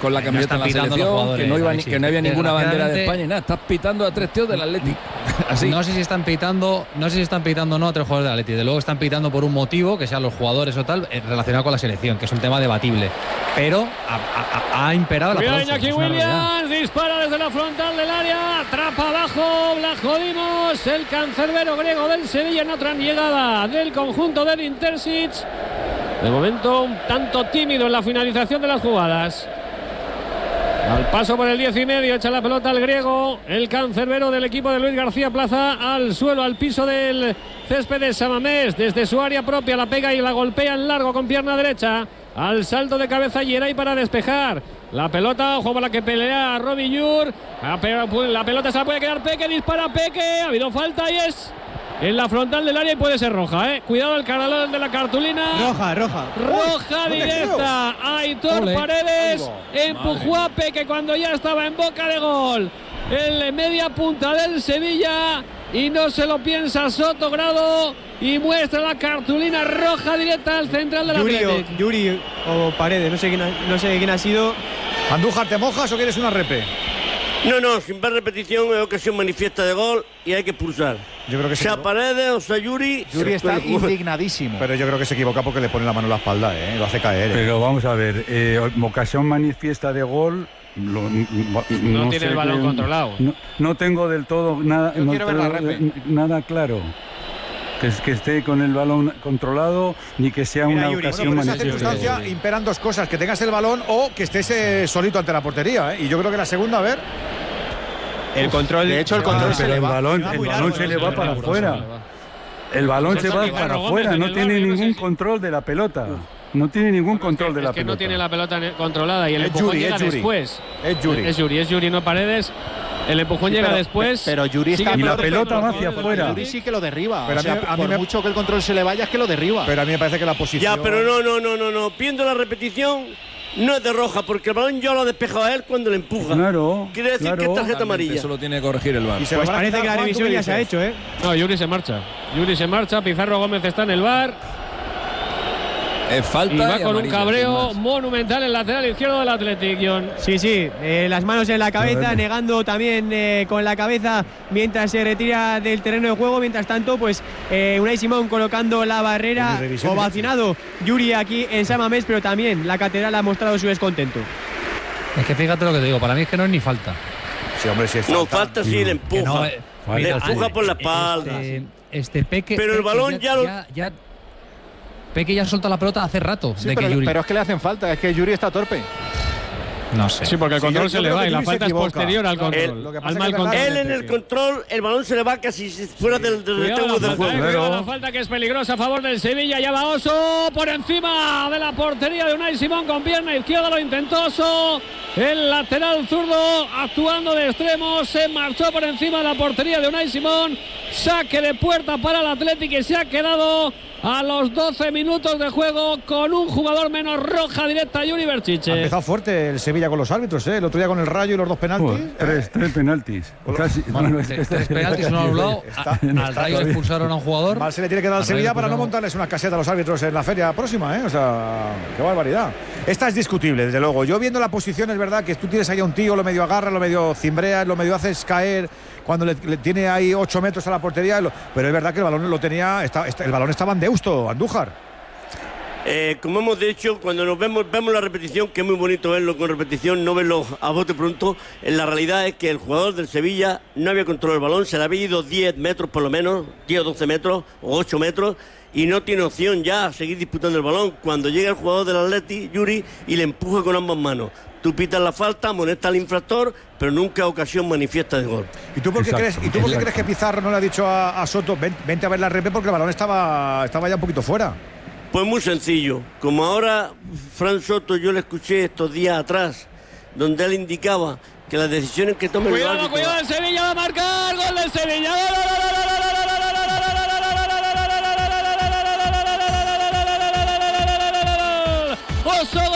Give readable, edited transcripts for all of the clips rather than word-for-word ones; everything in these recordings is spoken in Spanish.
con la camiseta de la selección, que no había ninguna bandera de España y nada. Estás pitando a 3 tíos del Atleti. Así. No sé si están pitando o no a 3 jugadores del Atleti. De luego están pitando por un motivo, que sean los jugadores o tal, relacionado con la selección, que es un tema debatible. Pero ha imperado la pelota. Iñaki Williams dispara desde la frontal del área, atrapa abajo, Blajo Dimos, el cancerbero griego del Sevilla, en otra llegada del conjunto del Intersic. De momento un tanto tímido en la finalización de las jugadas. Al paso por el 10,5, echa la pelota al griego, el cancerbero del equipo de Luis García Plaza, al suelo, al piso del césped de Samamés, desde su área propia la pega y la golpea en largo con pierna derecha, al salto de cabeza Yeray para despejar la pelota, ojo para la que pelea Robbie Llur, la pelota se la puede quedar Peque, dispara Peque, ha habido falta y es en la frontal del área y puede ser roja, cuidado el caralón de la cartulina. Roja directa. Aitor Paredes empujó a Peque cuando ya estaba en boca de gol. En media punta del Sevilla y no se lo piensa Soto Grado y muestra la cartulina roja directa al central de la Atlético. Yuri o Paredes, no sé quién ha sido. Andújar, ¿te mojas o quieres una repe? No, sin ver repetición es ocasión manifiesta de gol y hay que expulsar. Yo creo que sea Paredes o sea Yuri está indignadísimo. Pero yo creo que se equivoca porque le pone la mano en la espalda, lo hace caer. Pero vamos a ver, ocasión manifiesta de gol. No tiene el balón controlado. No tengo del todo nada, nada claro. Que esté con el balón controlado ni que sea una ocasión manifiesta. En esa circunstancia imperan dos cosas: que tengas el balón o que estés solito ante la portería. Y yo creo que la segunda, a ver. El control, de hecho, el control se le va. El balón se le va para afuera. El balón se va para afuera. No tiene ningún control de la pelota. No tiene ningún control de la pelota. No tiene la pelota controlada y el empujón llega después. Es Yuri, no Paredes. El empujón llega después. Pero Yuri está y la pelota va hacia afuera. Yuri sí que lo derriba. Pero por mucho que el control se le vaya, es que lo derriba. Pero a mí me parece que la posición. Ya, pero no. Viendo la repetición, no es de roja, porque el balón ya lo ha despejado a él cuando le empuja. Claro. Quiere decir que es tarjeta amarilla. Eso lo tiene que corregir el VAR. Pues parece que la revisión ya se ha hecho, No, Yuri se marcha. Pizarro Gómez está en el VAR. Falta y va con un cabreo monumental en el lateral izquierdo del Athletic, John. Sí, las manos en la cabeza, negando también con la cabeza mientras se retira del terreno de juego. Mientras tanto, pues Unai Simón colocando la barrera, ovacionado Yuri aquí en Samamés, pero también la catedral ha mostrado su descontento. Es que fíjate lo que te digo, para mí es que no es ni falta. Sí, hombre, sí es falta. No, falta sí, le empuja. Le empuja por la espalda. Peque, pero el balón ya Peque ya soltó la pelota hace rato. Sí, pero es que le hacen falta, es que Yuri está torpe. No sé. Sí, porque el control se le va y la falta es posterior al control. Él en el control, el balón se le va casi fuera del rectángulo del juego. Cuidado la falta que es peligrosa a favor del Sevilla. Ya va Oso por encima de la portería de Unai Simón con pierna izquierda. Lo intentó Oso. El lateral zurdo actuando de extremo. Se marchó por encima de la portería de Unai Simón. Saque de puerta para el Athletic que se ha quedado a los 12 minutos de juego con un jugador menos, roja directa, Yuri Berchiche. Ha empezado fuerte el Sevilla con los árbitros, el otro día con el Rayo y los 2 penaltis. Tres penaltis. Casi, tres penaltis, uno anulado. Al Rayo expulsaron a un jugador. Mal se le tiene que dar al Sevilla para no montarles una caseta a los árbitros en la feria próxima, O sea, qué barbaridad. Esta es discutible, desde luego. Yo viendo la posición, es verdad que tú tienes ahí a un tío, lo medio agarra, lo medio cimbrea, lo medio haces caer cuando le tiene ahí 8 metros a la portería, pero es verdad que el balón lo tenía, el balón estaba en Deusto, Andújar. Como hemos dicho, cuando nos vemos la repetición, que es muy bonito verlo con repetición, no verlo a bote pronto, la realidad es que el jugador del Sevilla no había controlado el balón, se le había ido 10 metros por lo menos, 10 o 12 metros o 8 metros, y no tiene opción ya a seguir disputando el balón. Cuando llega el jugador del Atleti, Yuri, y le empuja con ambas manos. Tú pitas la falta, amonestas al infractor, pero nunca ocasión manifiesta de gol. ¿Y tú por qué crees que Pizarro no le ha dicho a Soto, vente a ver la repe, porque el balón estaba ya un poquito fuera? Pues muy sencillo. Como ahora Fran Soto, yo le escuché estos días atrás, donde él indicaba que las decisiones que tome el árbitro... Cuidado, el Sevilla va a marcar, gol del Sevilla. ¡Oso, gol!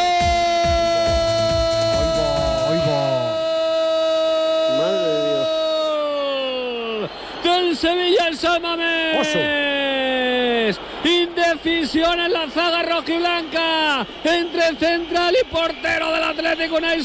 Del Sevilla en Samamés. Indecisión en la zaga rojiblanca entre central y portero del Atlético.